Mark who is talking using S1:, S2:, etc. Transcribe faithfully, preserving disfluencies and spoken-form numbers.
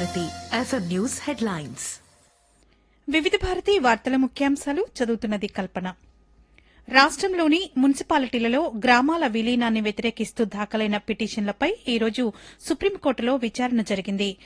S1: Bharati FM news headlines.
S2: వివిధ భారతి వార్తల ముఖ్యాంశాలు చదువుతున్నది కల్పన. రాష్టంలోని మున్సిపాలిటీలలో గ్రామాల విలీనాన్ని వ్యతిరేకిస్తూ దాఖలైన పిటిషన్లపై ఈ రోజు సుప్రీంకోర్టులో విచారణ జరిగింది.